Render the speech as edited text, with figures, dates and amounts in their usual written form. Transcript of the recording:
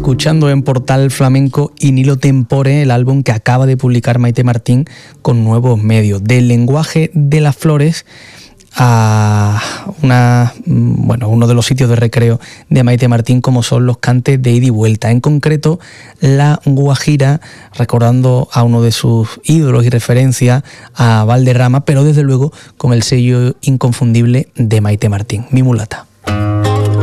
escuchando en Portal Flamenco Inilo Tempore, el álbum que acaba de publicar Maite Martín con nuevos medios. Del lenguaje de las flores a uno de los sitios de recreo de Maite Martín, como son los cantes de ida y vuelta. En concreto, la Guajira, recordando a uno de sus ídolos y referencia, a Valderrama, pero desde luego con el sello inconfundible de Maite Martín, Mi mulata.